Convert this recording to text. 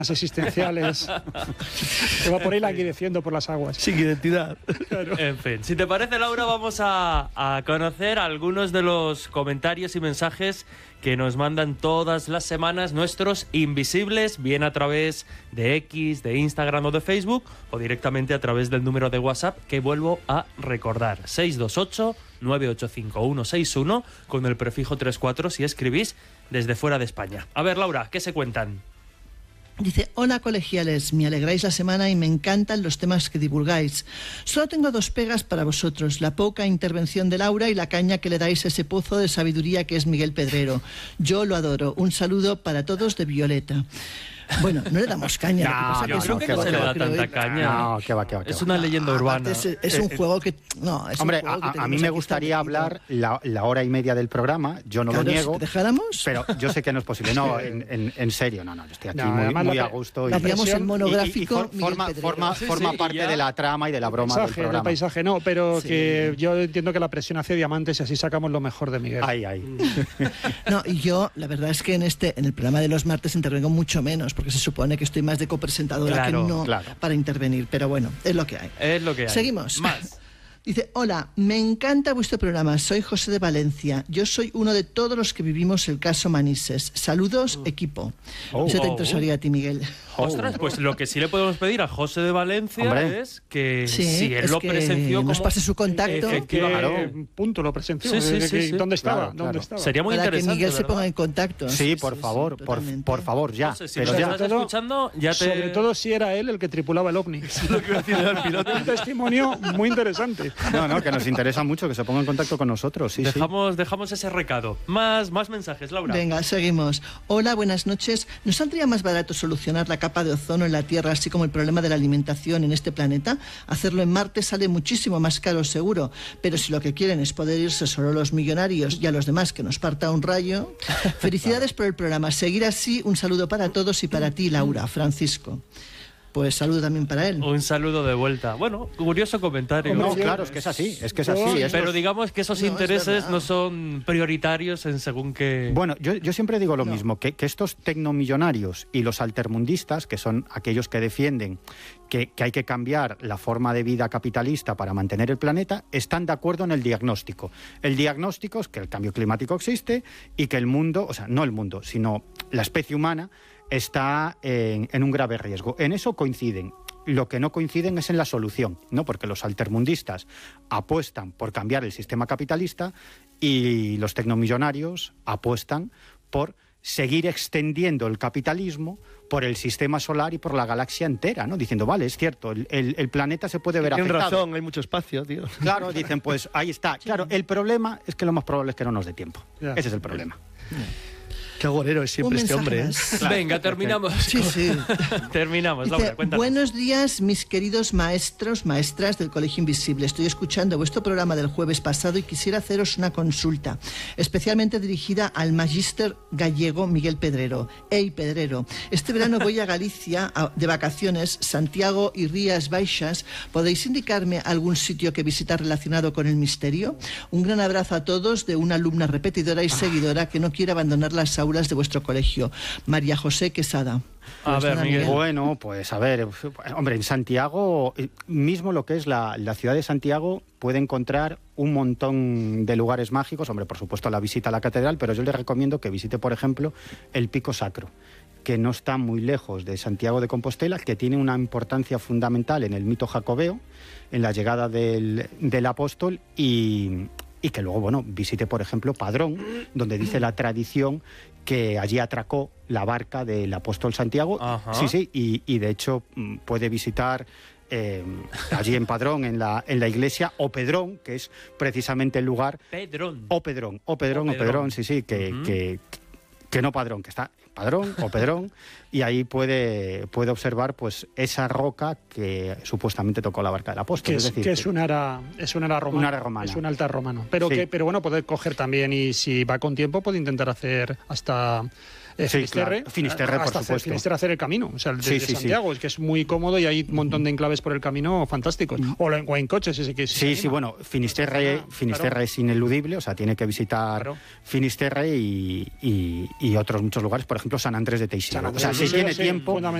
existenciales. Que va por ahí languideciendo por las aguas. Sin identidad. Claro. En fin, si te parece, Laura, vamos a conocer algunos de los comentarios y mensajes que nos mandan todas las semanas nuestros invisibles, bien a través de X, de Instagram o de Facebook, o directamente a través del número de WhatsApp que vuelvo a recordar, 628-985-161, con el prefijo 34 si escribís desde fuera de España. A ver, Laura, ¿qué se cuentan? Dice, hola colegiales, me alegráis la semana y me encantan los temas que divulgáis. Solo tengo dos pegas para vosotros, la poca intervención de Laura y la caña que le dais a ese pozo de sabiduría que es Miguel Pedrero. Yo lo adoro. Un saludo para todos de Violeta. Bueno, no le damos caña. Yo creo que no se le da tanta caña. No, que va. Es una leyenda urbana. Es un juego que... No, es Hombre, un juego que a mí me gustaría hablar la hora y media del programa, yo no lo niego. ¿Te dejáramos? Pero yo sé que no es posible. No, en serio, no, yo estoy aquí muy a gusto. Hacíamos el monográfico. Forma parte de la trama y de la broma del programa. El paisaje no, pero Sí. que yo entiendo que la presión hace diamantes y así sacamos lo mejor de Miguel. Ay. No, y yo, la verdad es que en el programa de los martes intervengo mucho menos, porque se supone que estoy más de copresentadora que no para intervenir, pero bueno, es lo que hay. Es lo que hay. Seguimos. Más. Dice, hola, me encanta vuestro programa, soy José de Valencia, yo soy uno de todos los que vivimos el caso Manises. Saludos, equipo. Eso te interesaría a ti, Miguel. Ostras, pues lo que sí le podemos pedir a José de Valencia es que Sí, si él es lo que presenció nos como... pase su contacto. ¿Qué punto lo presenció? Sí. ¿Dónde estaba? Claro. ¿Dónde estaba? Sería muy Para que interesante, Miguel se ¿verdad? ponga en contacto. Sí, por favor, totalmente. por favor, ya. No sé, si pero nos ya. estás escuchando, ya te... Sobre todo si era él el que tripulaba el ovni. lo que iba a decir al piloto. Un testimonio muy interesante. No, que nos interesa mucho que se ponga en contacto con nosotros. Sí. Dejamos ese recado. Más mensajes, Laura. Venga, seguimos. Hola, buenas noches. ¿No saldría más barato solucionar la capa de ozono en la Tierra, así como el problema de la alimentación en este planeta? Hacerlo en Marte sale muchísimo más caro, seguro. Pero si lo que quieren es poder irse solo los millonarios y a los demás que nos parta un rayo. Felicidades por el programa. Seguir así. Un saludo para todos y para ti, Laura. Francisco. Pues saludo también para él. Un saludo de vuelta. Bueno, curioso comentario. No, claro, es que es así. Pero digamos que esos intereses no son prioritarios en según qué... Bueno, yo siempre digo lo mismo, que estos tecnomillonarios y los altermundistas, que son aquellos que defienden que hay que cambiar la forma de vida capitalista para mantener el planeta, están de acuerdo en el diagnóstico. El diagnóstico es que el cambio climático existe y que el mundo, o sea, no el mundo, sino la especie humana, está en un grave riesgo. En eso coinciden. Lo que no coinciden es en la solución, ¿no? Porque los altermundistas apuestan por cambiar el sistema capitalista y los tecnomillonarios apuestan por seguir extendiendo el capitalismo por el sistema solar y por la galaxia entera, ¿no? Diciendo, vale, es cierto, el planeta se puede ver afectado. Tienen razón, hay mucho espacio, tío. Claro, dicen, pues ahí está. Claro, el problema es que lo más probable es que no nos dé tiempo. Ya. Ese es el problema. Qué agorero es siempre Un este hombre. mensaje más. Venga, terminamos. Sí. Terminamos, Dice, Laura, cuéntanos. buenos días, mis queridos maestros, maestras del Colegio Invisible. Estoy escuchando vuestro programa del jueves pasado y quisiera haceros una consulta, especialmente dirigida al magíster gallego Miguel Pedrero. Hey, Pedrero, este verano voy a Galicia de vacaciones, Santiago y Rías Baixas. ¿Podéis indicarme algún sitio que visitar relacionado con el misterio? Un gran abrazo a todos de una alumna repetidora y seguidora que no quiere abandonar las aulas de vuestro colegio, María José Quesada. A ver, Miguel. Bueno, pues a ver, hombre, en Santiago, mismo lo que es la ciudad de Santiago, puede encontrar un montón de lugares mágicos. Hombre, por supuesto, la visita a la catedral, pero yo le recomiendo que visite, por ejemplo, el Pico Sacro, que no está muy lejos de Santiago de Compostela, que tiene una importancia fundamental en el mito jacobeo, en la llegada del apóstol y que luego, bueno, visite, por ejemplo, Padrón, donde dice la tradición que allí atracó la barca del apóstol Santiago. Ajá. Sí, y de hecho puede visitar allí en Padrón, en la iglesia, o Pedrón, que es precisamente el lugar... Pedrón. O Pedrón, sí, que no Padrón, que está Padrón o Pedrón, y ahí puede observar pues esa roca que supuestamente tocó la barca del apóstol. Que es un ara romano. Un ara romana. Es un altar romano. Pero, Sí. pero bueno, puede coger también, y si va con tiempo, puede intentar hacer hasta... Finisterre, claro. Finisterre, por hasta supuesto. Finisterre hacer el camino, o sea, Sí, de sí, Santiago, es que es muy cómodo y hay un montón de enclaves por el camino fantásticos. O en coches, Sí, bueno, Finisterre es ineludible, o sea, tiene que visitar Finisterre y otros muchos lugares, por ejemplo, San Andrés de Teixeira. O sea, si tiene tiempo,